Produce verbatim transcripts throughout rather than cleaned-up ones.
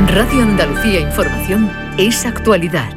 Radio Andalucía Información es actualidad.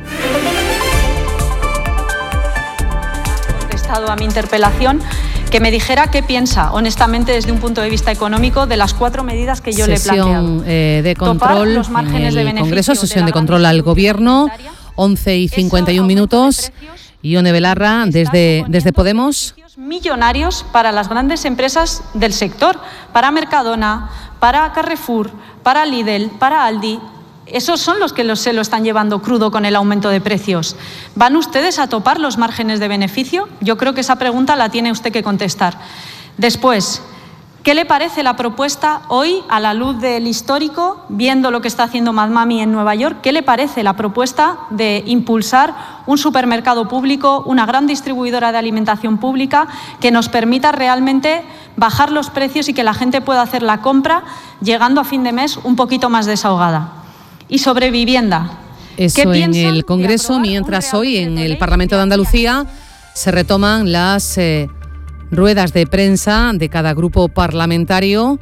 A mi interpelación, que me dijera qué piensa, honestamente, desde un punto de vista económico, de las cuatro medidas que yo sesión, le he planteado. Eh, de control los márgenes en el de Congreso, sesión de, de control al Gobierno, once y cincuenta y un minutos. Ione Belarra, desde, desde Podemos. Millonarios para las grandes empresas del sector, para Mercadona, para Carrefour, para Lidl, para Aldi. Esos son los que se lo están llevando crudo con el aumento de precios. ¿Van ustedes a topar los márgenes de beneficio? Yo creo que esa pregunta la tiene usted que contestar. Después, ¿qué le parece la propuesta hoy, a la luz del histórico, viendo lo que está haciendo Madmami en Nueva York? ¿Qué le parece la propuesta de impulsar un supermercado público, una gran distribuidora de alimentación pública que nos permita realmente bajar los precios y que la gente pueda hacer la compra llegando a fin de mes un poquito más desahogada? Y sobre vivienda. Eso en el Congreso, mientras hoy en el Parlamento de Andalucía se retoman las eh, ruedas de prensa de cada grupo parlamentario.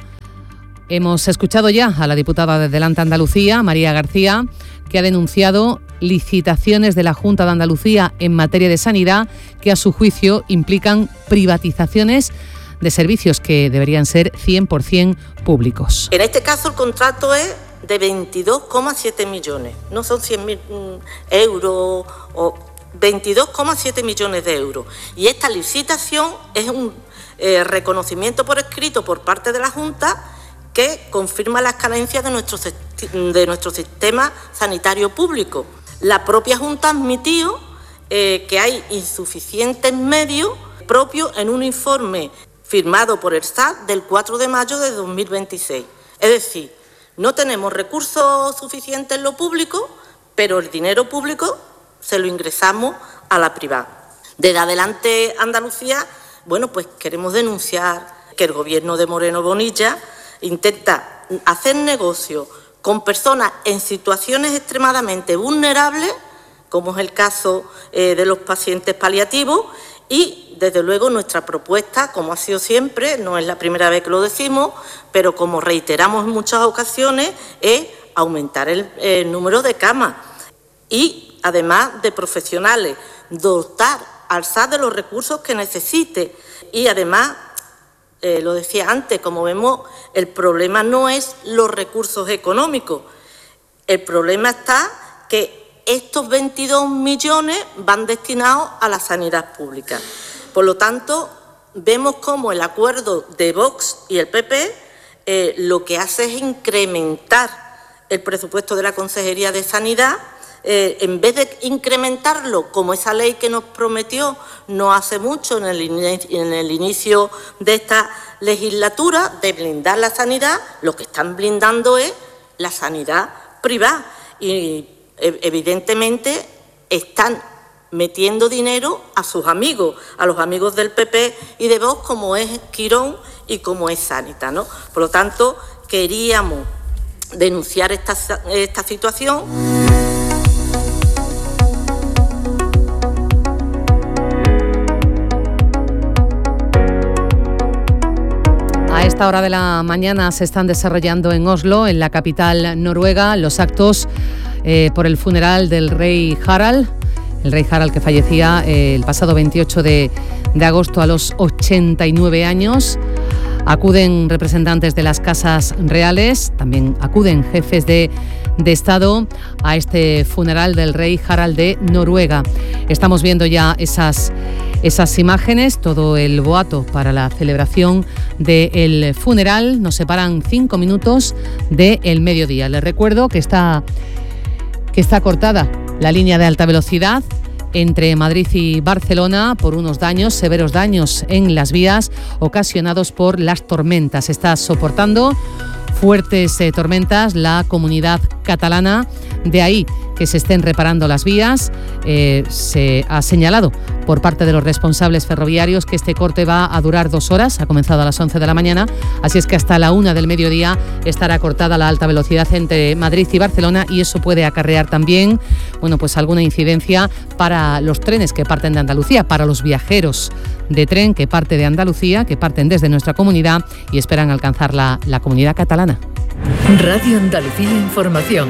Hemos escuchado ya a la diputada de Delante Andalucía, María García, que ha denunciado licitaciones de la Junta de Andalucía en materia de sanidad que a su juicio implican privatizaciones de servicios que deberían ser cien por ciento públicos. En este caso el contrato es de veintidós coma siete millones, no son cien mil euros, o veintidós coma siete millones de euros. Y esta licitación es un eh, reconocimiento por escrito por parte de la Junta que confirma las carencias de nuestro, de nuestro sistema sanitario público. La propia Junta admitió eh, que hay insuficientes medios propios en un informe firmado por el S A T del cuatro de mayo de dos mil veintiséis. Es decir, no tenemos recursos suficientes en lo público, pero el dinero público se lo ingresamos a la privada. Desde Adelante Andalucía, bueno, pues queremos denunciar que el gobierno de Moreno Bonilla intenta hacer negocio con personas en situaciones extremadamente vulnerables, como es el caso eh, de los pacientes paliativos, y, desde luego, nuestra propuesta, como ha sido siempre, no es la primera vez que lo decimos, pero como reiteramos en muchas ocasiones, es aumentar el, el número de camas y, además de profesionales, dotar al S A T de los recursos que necesite. Y, además, eh, lo decía antes, como vemos, el problema no es los recursos económicos. El problema está que estos veintidós millones van destinados a la sanidad pública. Por lo tanto, vemos cómo el acuerdo de Vox y el P P eh, lo que hace es incrementar el presupuesto de la Consejería de Sanidad, eh, en vez de incrementarlo como esa ley que nos prometió no hace mucho en el, en el inicio de esta legislatura, de blindar la sanidad, lo que están blindando es la sanidad privada. Y evidentemente están metiendo dinero a sus amigos, a los amigos del P P y de Vox, como es Quirón y como es Sanita, ¿no? Por lo tanto, queríamos denunciar esta, esta situación. A esta hora de la mañana se están desarrollando en Oslo, en la capital noruega, los actos eh, por el funeral del rey Harald, el rey Harald que fallecía eh, el pasado veintiocho de agosto a los ochenta y nueve años. Acuden representantes de las casas reales, también acuden jefes de, de Estado a este funeral del rey Harald de Noruega. Estamos viendo ya esas, esas imágenes, todo el boato para la celebración del funeral. Nos separan cinco minutos del mediodía. Les recuerdo que está, que está cortada la línea de alta velocidad entre Madrid y Barcelona por unos daños, severos daños en las vías ocasionados por las tormentas. Está soportando fuertes eh, tormentas la comunidad catalana, de ahí que se estén reparando las vías. Eh, se ha señalado por parte de los responsables ferroviarios que este corte va a durar dos horas, ha comenzado a las once de la mañana, así es que hasta la una del mediodía estará cortada la alta velocidad entre Madrid y Barcelona, y eso puede acarrear también, bueno, pues alguna incidencia para los trenes que parten de Andalucía, para los viajeros de tren que parte de Andalucía, que parten desde nuestra comunidad y esperan alcanzar la, la comunidad catalana. Radio Andalucía Información.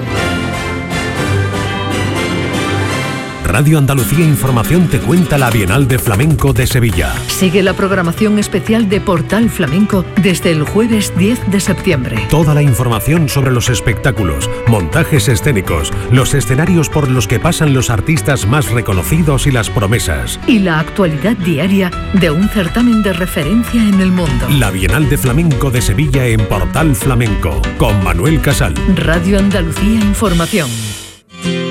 Radio Andalucía Información te cuenta la Bienal de Flamenco de Sevilla. Sigue la programación especial de Portal Flamenco desde el jueves diez de septiembre. Toda la información sobre los espectáculos, montajes escénicos, los escenarios por los que pasan los artistas más reconocidos y las promesas. Y la actualidad diaria de un certamen de referencia en el mundo. La Bienal de Flamenco de Sevilla en Portal Flamenco, con Manuel Casal. Radio Andalucía Información.